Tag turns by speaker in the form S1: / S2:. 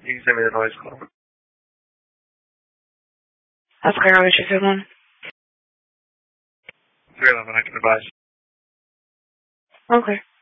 S1: You can send me the noise call.
S2: That's clear. What you feeling?
S1: 311, I can advise.
S2: Okay.